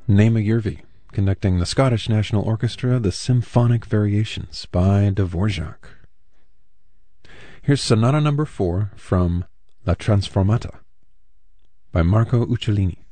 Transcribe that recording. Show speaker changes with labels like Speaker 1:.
Speaker 1: Nema Yervi, conducting the Scottish National Orchestra, the Symphonic Variations by Dvorak. Here's Sonata No. 4 from La Trasformata by Marco Uccellini.